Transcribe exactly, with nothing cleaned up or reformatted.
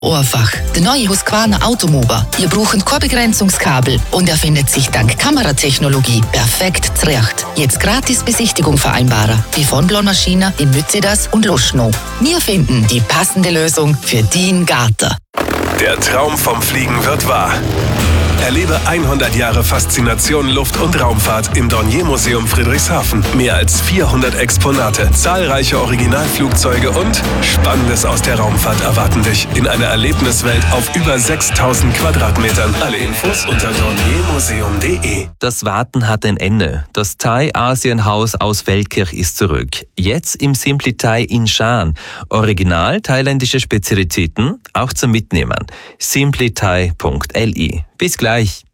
Einfach. Der neue Husqvarna Automower. Ihr braucht kein Begrenzungskabel und er findet sich dank Kameratechnologie perfekt zurecht. Jetzt gratis Besichtigung vereinbaren. Wie von Blonmaschine in Mützedas und Luschnow. Wir finden die passende Lösung für deinen Garten. Der Traum vom Fliegen wird wahr. Erlebe hundert Jahre Faszination Luft- und Raumfahrt im Dornier-Museum Friedrichshafen. Mehr als vierhundert Exponate, zahlreiche Originalflugzeuge und Spannendes aus der Raumfahrt erwarten dich in einer Erlebniswelt auf über sechstausend Quadratmetern. Alle Infos unter dorniermuseum punkt de. Das Warten hat ein Ende. Das Thai-Asien-Haus aus Feldkirch ist zurück. Jetzt im Simply Thai in Schaan. Original thailändische Spezialitäten, auch zum Mitnehmen. simply thai punkt li. Bis gleich.